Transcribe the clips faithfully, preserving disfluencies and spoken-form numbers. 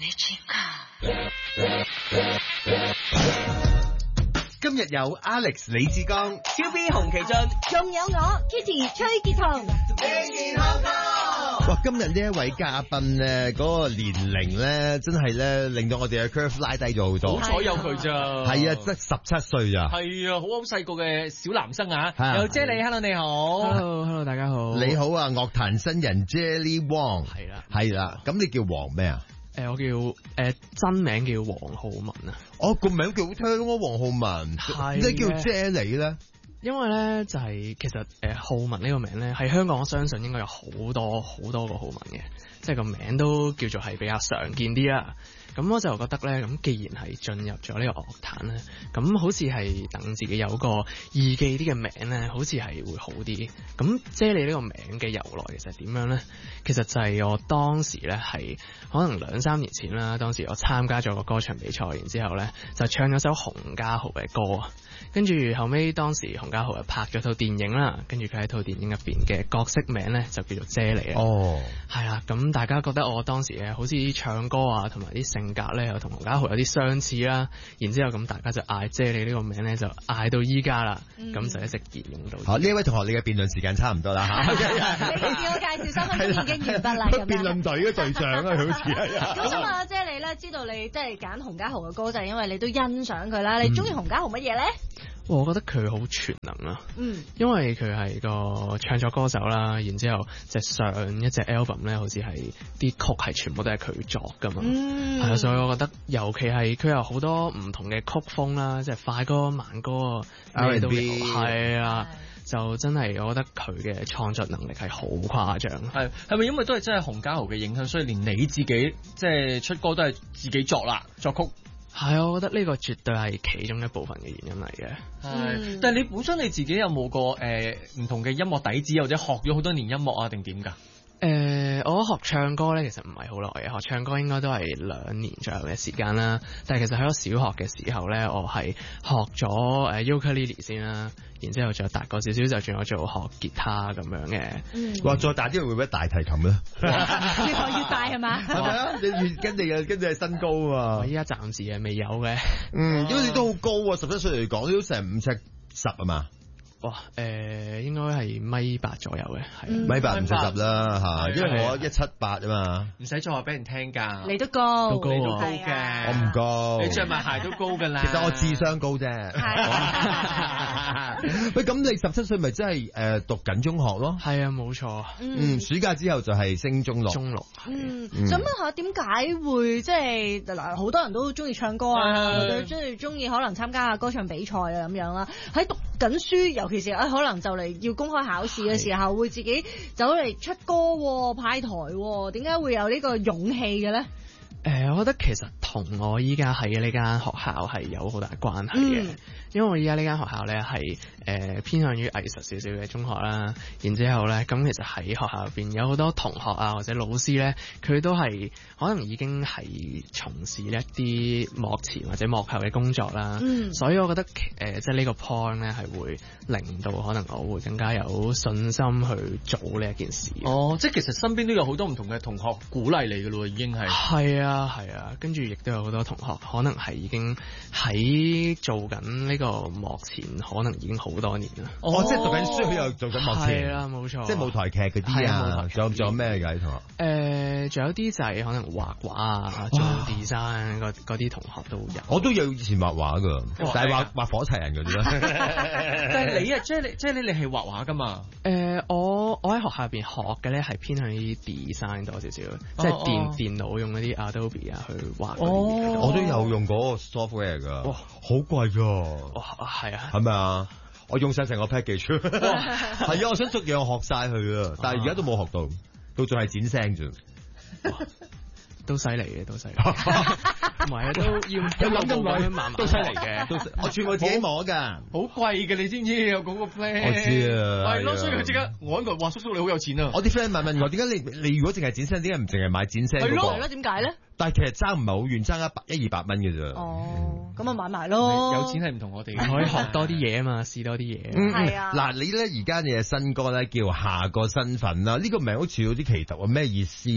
今日有 Alex 李志剛、 超 B 洪其俊， 仲有我 Kitty 崔潔彤。 哇！今日呢一位嘉賓咧，嗰、那個年齡咧，真係咧令到我哋嘅 curve 拉低咗好多。 好彩有佢咋？ 係啊，得十七歲咋？ 係啊，好好細個嘅小男生啊！ 啊有 Jelly， hello 你好 ，hello hello 大家好， 你好啊！樂壇新人 Jelly Wong 係啦係啦，咁你叫黃咩啊？ 誒、呃，我叫誒、呃、真名叫黃浩文啊。 哦，個名幾好聽啊，黃浩文。 係你叫 Jelly 咧？ 因為咧就係、是、其實誒、呃、浩文呢個名咧喺香港，我相信應該有好多好多個浩文嘅，即係個名都叫做係比較常見啲啦。咁我就覺得咧，咁既然係進入咗呢個樂壇咧，咁好似係等自己有個義記啲嘅名咧，好似係會好啲。咁啫喱呢個名嘅由來其實點樣咧？其實就係我當時咧係可能兩三年前啦，當時我參加咗個歌唱比賽，然之後咧就唱咗首洪家豪嘅歌，跟住後尾當時洪家豪又拍咗套電影啦，跟住佢喺套電影入邊嘅角色名咧就叫做啫喱啊。哦，係啦，咁大家覺得我當時咧好似唱歌啊，同埋啲性格咧又同洪家豪有啲相似啦，然之後咁大家就嗌啫喱呢個名咧就嗌到依家啦，咁、嗯、就一直沿用到。 好，呢一位同學你嘅辯論時間差唔多啦嚇。 你叫我介紹新聞已經完畢啦。 辯論隊嘅隊長啊，好似係。 咁啊，啫喱咧知道你即係揀洪家豪嘅歌就係因為你都欣賞佢啦。你中意洪家豪乜嘢咧？ 我覺得佢好全能啦， 嗯， 因為佢係個唱作歌手啦，然之後隻上一隻 album 咧，好似係啲曲係全部都係佢作噶嘛，係啊、嗯，所以我覺得尤其係佢有好多唔同嘅曲風啦，即係快歌、慢歌、 R and B， 係啊，就真係我覺得佢嘅創作能力係好誇張。 係係咪因為都係真係洪家豪嘅影響，所以連你自己即係出歌都係自己作啦，作曲？ 係啊，我覺得呢個絕對係其中一部分嘅原因嚟嘅。 係、嗯，但係你本身你自己有冇個誒唔同嘅音樂底子，或者學咗好多年音樂啊，定點㗎？ 誒、呃，我學唱歌咧，其實唔係好耐嘅，學唱歌應該都係兩年左右嘅時間啦。但係其實喺我小學嘅時候咧，我係學咗誒 ukulele 先啦，然之後再大個少少就轉咗做學吉他咁樣嘅。嗯， 哇，再大啲會唔會大提琴咧？ 越學越大係嘛？ 係咪啊？你越跟你嘅跟住係身高啊！ 我依家暫時係未有嘅。 嗯，因為你都好高啊，十七歲嚟講，你都成五尺十啊嘛。 哇，誒、呃，應該係米八左右嘅，係、嗯、 米八五十啦嚇，因為我一七八啊嘛， 唔使再話俾人聽㗎。 你都高， 都高你啊， 都高嘅， 我唔高， 你着埋鞋都高㗎啦。 其實我智商高啫。喂，咁你十七歲咪真係誒讀緊中學咯？ 係啊，冇錯。 嗯，暑假之後就係升中六。 中六。 嗯，想問下點解會即係嗱，好多人都中意唱歌啊，或者中意中意可能參加下歌唱比賽啊咁樣啦。喺讀緊書，尤其是啊可能就嚟要公開考試嘅時候，會自己走嚟出歌派台，點解會有呢個勇氣嘅咧？ 誒、呃，我覺得其實同我依家喺呢間學校係有好大關係嘅。嗯，因為我依家呢間學校咧係誒偏向於藝術少少嘅中學啦，然之後咧咁其實喺學校入邊有好多同學啊或者老師咧，佢都係可能已經係從事一啲幕前或者幕後嘅工作啦。嗯，所以我覺得誒、呃、即係呢個 point 咧係會令到可能我會更加有信心去做呢一件事。 哦，即係其實身邊都有好多唔同嘅同學鼓勵你㗎咯，已經係。 係啊。啊，係啊，跟住亦都有好多同學，可能係已經喺做緊呢個幕前，可能已經好多年啦。 哦，即係讀緊書，佢又做緊幕前。 係啦，冇錯。即係舞台劇嗰啲啊，仲有仲有咩㗎？啲同學？誒， 仲有啲就係可能畫畫啊，做 design 嗰嗰啲同學都有。 我都有以前畫畫㗎，但係畫畫火柴人嗰啲啦。 但係你啊，即係你即係你，你係畫畫㗎嘛？ 誒，我我喺學校入邊學嘅咧係偏向於 design 多少少，即係電電腦用嗰啲 Adobe 啊去畫嗰啲嘢。 我都有用嗰個 software 㗎，哇，好貴㗎。 哇，係啊， 係咪啊？我用晒成個 package。係啊，我想逐樣學晒佢啊，但係而家都冇學到，到仲係剪聲啫。 都犀利嘅，都犀利。唔係啊，都要有諗咁耐，慢慢都犀利嘅。 我全部自己摸㗎， 好貴嘅，你知唔知有嗰個 plan？ 我知啊， 係咯，所以佢即刻我喺度話叔叔你好有錢啊！ 我啲 friend 問問我點解你你如果淨係剪聲，點解唔淨係買剪聲嗰個？ 係咯，點解咧？ 但係其實爭唔係好遠，爭一百一二百蚊嘅啫。 哦，咁啊買埋咯。 有錢係唔同我哋， 可以學多啲嘢啊嘛，試多啲嘢。 係啊。 嗱，你咧而家你嘅新歌咧叫下個身份啦，呢個名好似有啲奇特啊，咩意思咧？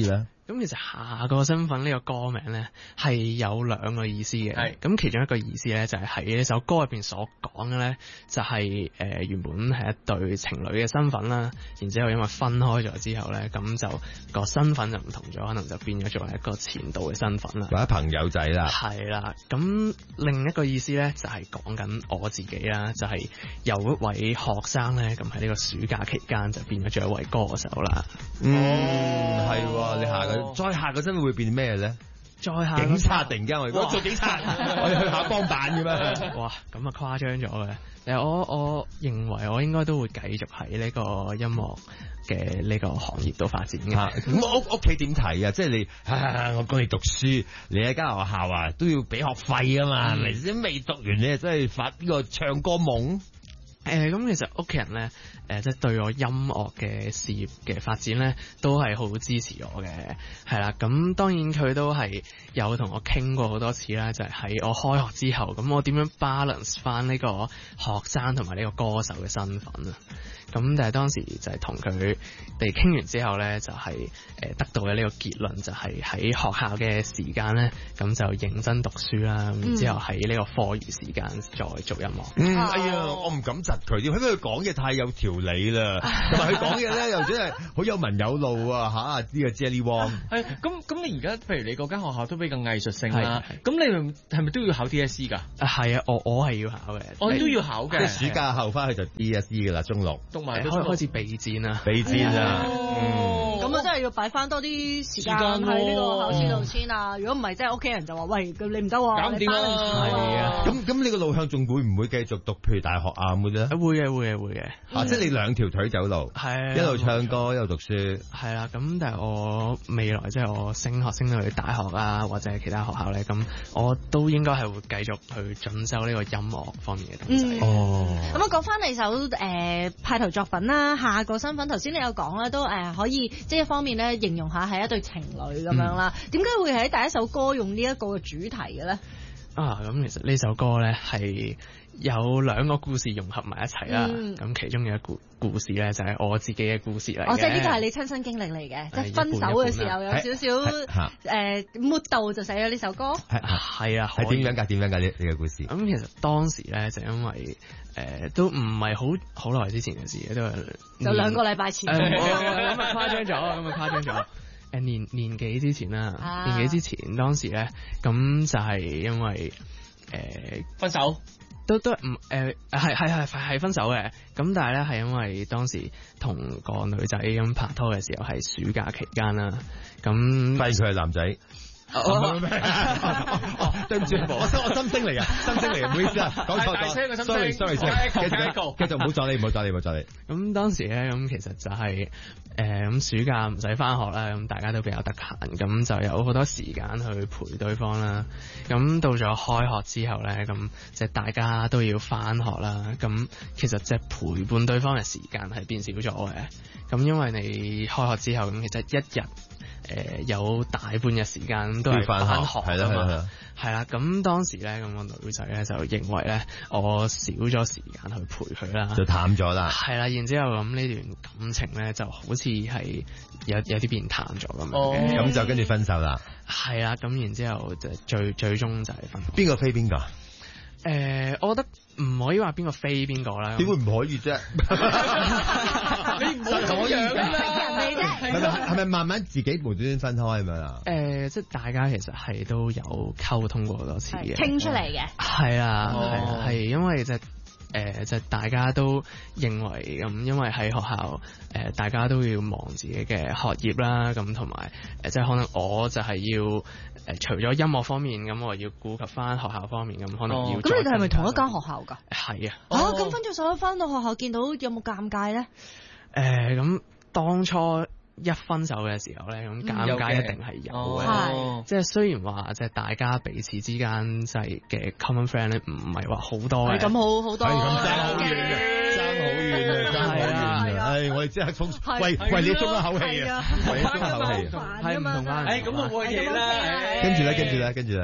咁其實下個身份呢個歌名咧係有兩個意思嘅， 係咁其中一個意思咧就係喺呢首歌入邊所講嘅咧，就係、是、誒、呃、原本係一對情侶嘅身份啦，然之後因為分開咗之後咧，咁就個身份就唔同咗，可能就變咗做一個前度嘅身份啦， 或者朋友仔啦。 係啦，咁另一個意思咧就係講緊我自己啦，就係、是、由一位學生咧，咁喺呢個暑假期間就變咗做一位歌手啦。 嗯，係喎，你下個再下個身份會變咩咧？ 再下警察突然間我我做警察，我哋去下幫辦嘅咩？ 哇，咁啊誇張咗嘅。誒，我我認為我應該都會繼續喺呢個音樂嘅呢個行業度發展嘅。 咁屋屋企點睇啊？即係你，啊、我講你讀書，你喺間學校啊都要俾學費啊嘛，你先未讀完你真係發呢個唱歌夢。 誒、呃，咁其實屋企人咧，誒、呃，即係對我音樂嘅事業嘅發展咧，都係好支持我嘅，係啦。咁當然佢都係有同我傾過好多次啦，就係、是、喺我開學之後，咁我點樣 balance 翻呢個學生同埋呢個歌手嘅身份啊？咁但係當時就係同佢哋傾完之後咧，就係、是、誒得到嘅呢個結論，就係喺學校嘅時間咧，咁就認真讀書啦，然、嗯、之後喺呢個課餘時間再做音樂。 嗯，哎呀，我唔敢窒佢，因為佢講嘢太有條理啦，同埋佢講嘢咧又真係好有文有路啊嚇！呢、這個 Jelly Wong 係咁咁，你而家譬如你嗰間學校都比較藝術性啦，咁你係咪都要考 D S E 㗎？啊係啊，我我係要考嘅， 我都要考嘅。 即係暑假後翻去就 D S E 㗎啦，中六。 讀埋開開始備戰啦， 備戰啊！ 嗯，咁啊真係要擺翻多啲時間喺呢個考試度先啊！如果唔係，即係屋企人就話喂，咁你唔得喎， 搞唔掂啊！ 係啊， 咁咁你個路向仲會唔會繼續讀譬如大學啊咁嘅啫？ 會嘅會嘅會嘅， 啊即係你兩條腿走路， 係一路唱歌一路讀書。 係啦，咁但係我未來即係我升學升到去大學啊，或者係其他學校咧，咁我都應該係會繼續去進修呢個音樂方面嘅東西。 哦， 咁啊講翻你首誒派頭作品啦，下個身份頭先你有講啦，都誒可以即係一方面咧形容下係一對情侶咁樣啦。點解會喺第一首歌用呢一個主題嘅咧？ 啊，咁其實呢首歌咧係有兩個故事融合埋一齊啦。咁、嗯、其中嘅一個故事咧就係我自己嘅故事嚟嘅。 哦，即係呢個係你親身經歷嚟嘅，即係分手嘅時候有少少誒 mood 到就寫咗呢首歌。 係係啊， 係點樣㗎？點樣㗎？呢呢個故事？ 咁其實當時咧就因為誒、呃、都唔係好好耐之前嘅事，都係就兩個禮拜前。 咁啊誇張咗，咁啊誇張咗。誒年年幾之前啦，啊、年幾之前當時咧，咁就係因為誒、呃、 分手， 都都唔誒係係係係分手嘅，咁但係咧係因為當時同個女仔咁拍拖嘅時候係暑假期間啦，咁發現佢係男仔。 哦， 對唔住，我我心聲嚟啊，心聲嚟啊，唔好意思啊，講錯咗 ，sorry sorry sorry，繼續繼續，唔好阻你，唔好阻你，唔好阻你。咁當時咧，咁其實就係誒咁暑假唔使翻學啦，咁大家都比較得閒，咁就有好多時間去陪對方啦。咁到咗開學之後咧，咁即係大家都要翻學啦，咁其實即係陪伴對方嘅時間係變少咗嘅。咁因為你開學之後，咁其實一日誒、呃、有大半日時間都係翻學㗎嘛，係啦。咁當時咧，咁個女仔咧就認為咧，我少咗時間去陪佢啦， 就淡咗啦。係啦，然之後咁呢段感情咧就好似係有有啲變淡咗咁樣嘅， 咁、哦、就跟住分手啦。 係啦，咁然之後就最最終就係分手。 邊個飛邊個？ 誒、呃，我覺得唔可以話邊個飛邊個啦。點會唔可以啫？ 你唔好咁樣啦， 人哋啫。 係咪係咪慢慢自己無端端分開係咪啊？ 誒、呃，即係大家其實係都有溝通過好多次嘅， 傾出嚟嘅。 係啊，係係、哦、因為就誒、呃、就大家都認為咁，因為喺學校誒、呃、大家都要忙自己嘅學業啦，咁同埋誒即係可能我就係要誒、呃、除咗音樂方面，咁我要顧及翻學校方面，咁可能要。咁、 哦、你哋係咪同一間學校㗎？ 係啊。 啊，咁分咗手翻到學校見到有冇尷尬咧？ 誒咁、呃、當初一分手嘅時候咧，咁尷尬一定係有嘅、 哦， 即係雖然話即係大家彼此之間即係嘅 common friend 咧，唔係話好多嘅， 係咁好好多， 係咁爭好遠嘅，爭好遠嘅，爭好遠嘅，係我哋即刻衝，喂喂你鬆一口氣啊，喂你鬆一口氣， 係唔同翻， 誒咁我冇嘢啦， 跟住咧，跟住咧，跟住咧。 誒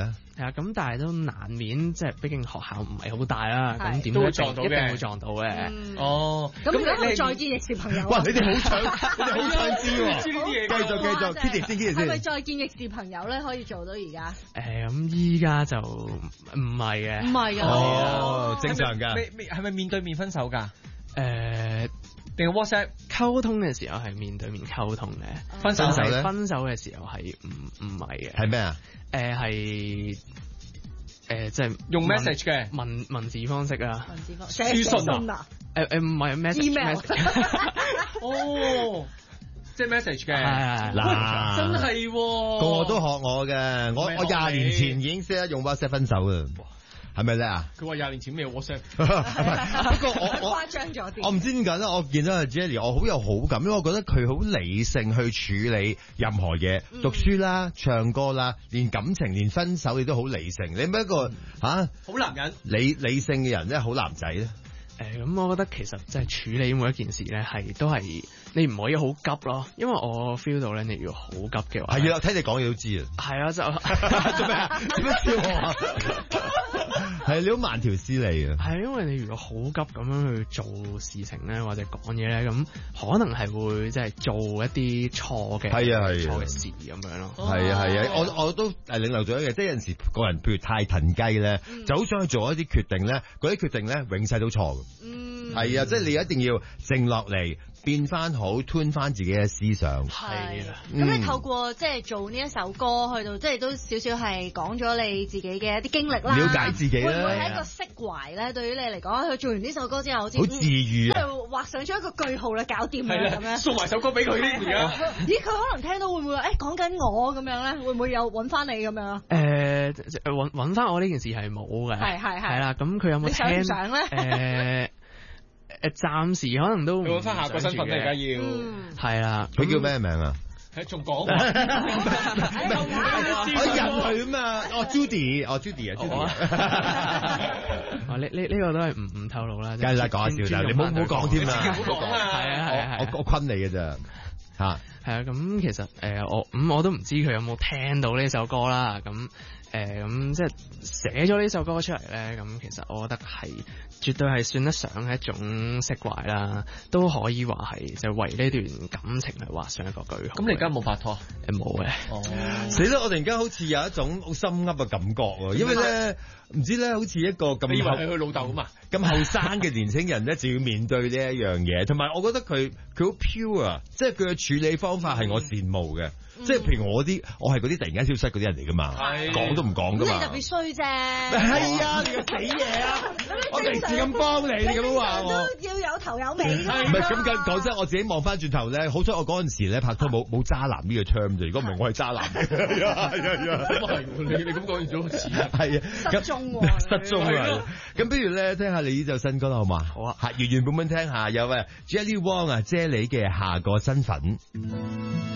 係啊，咁但係都難免，即係畢竟學校唔係好大啦，咁點都會都撞到嘅一定會撞到嘅。 嗯哦， 咁而家你係再見亦是朋友哇！ 啊？ 你哋好想，你哋好想知喎。 知呢啲嘢繼續繼續，Kitty 先，Kitty 係咪先。 再見亦是朋友咧？可以做到而家？ 誒咁依家就唔係嘅， 唔係㗎哦，正常㗎。 係咪係咪面對面分手㗎？ 誒定係 WhatsApp 溝通嘅時候係面對面溝通嘅， 分手分手咧分手嘅時候係唔唔係嘅， 係咩啊？ 誒係誒即係用文 message 嘅文文字方式啊， 文字方書信啊？ 誒誒唔係 message Email message 哦，即係 message 嘅。 係嗱， 真係喎， 個個都學我嘅，我咪學我廿年你前已經識得用 WhatsApp 分手嘅，係咪咧啊？ 佢話廿年前咩 WhatsApp？ 不過我我誇張咗啲。 我唔知點解咧，我見到阿 Jelly，我好有好感，因為我覺得佢好理性去處理任何嘢， 嗯讀書啦、唱歌啦，連感情、連分手你都好理性。你係咪一個吓、啊、 好男人。 理理性嘅人咧，好男仔咧？ 誒咁，我覺得其實即係處理每一件事咧，係都係你唔可以好急咯，因為我 feel 到咧，你如果好急嘅話， 係啊，睇你講嘢都知啊。 係啊，就做咩啊？做咩笑我啊？係你好慢條斯理啊！ 係因為你如果好急咁樣去做事情咧，或者講嘢咧，咁可能係會即係做一啲錯嘅， 係啊係啊錯嘅事咁樣咯。 係啊係啊，我我都誒領略咗一嘅，即係有陣時個人譬如太騰雞咧，就好想去做一啲決定咧，嗰啲決定咧永世都錯嘅。 嗯， 係啊，即係你一定要靜落嚟，變翻好，turn 翻自己嘅思想。 係啦咁你嗯透過即係做呢一首歌，去到即係都少少係講咗你自己嘅一啲經歷啦， 了解自己啦會唔會係一個釋懷咧？對於你嚟講，佢做完呢首歌之後，好似好治愈啊！ 即係畫上咗一個句號啦，搞掂係啦咁樣。 啦，送埋首歌俾佢添而家。 咦，佢可能聽到會唔會誒講緊我咁樣咧？會唔會有揾翻你咁樣啊？ 誒揾揾翻我呢件事係冇嘅， 係係係係啦。咁佢有冇你想唔聽？ 想咧？ 誒誒，暫時可能都你揾翻下個身份咧，而家要要嗯， 係啦。 佢叫咩名啊？ 係仲講我人佢啊嘛，哦 Judy，哦 Judy 啊 Judy 啊， 哦，呢呢呢個都係唔唔透露啦。 梗係啦，講下笑啦，你唔好唔好講添啊， 唔好講啊係啊係啊係啊我我我昆你嘅咋嚇？ 係啊，咁其實誒、呃、我咁、嗯、我都唔知佢有冇聽到呢首歌啦，咁誒咁即係寫咗呢首歌出嚟咧，咁其實我覺得係絕對係算得上係一種釋懷啦，都可以話係就為呢段感情去畫上一個句號。 咁你而家冇拍拖？ 誒冇嘅。 哦， 死啦！我突然間好似有一種好心噏嘅感覺喎，因為咧唔知咧好似一個咁你以為後係佢老豆啊嘛？ 咁後生嘅年青人咧就要面對呢一樣嘢，同埋我覺得佢佢好 pure 啊，即係佢嘅處理方法係我羨慕嘅。即係譬如我啲，我係嗰啲突然間消失嗰啲人嚟噶嘛， 係講都唔講噶嘛。 咁你特別衰啫。 係啊，你個死嘢啊！我平時咁幫你，你咁樣話我。 都要有頭有尾㗎嘛。 唔係咁講講真，我自己望翻轉頭咧，好彩我嗰陣時咧拍拖冇冇渣男呢個 term 啫。如果唔係，我係渣男。係啊係啊， 咁係你你咁講完咗好似啊。 係啊， 失蹤喎失蹤啊！咁不如咧聽下你呢首新歌啦，好嘛？ 好啊， 係原原本本聽下有誒 Jelly Wong 啊，姐你嘅下個身份。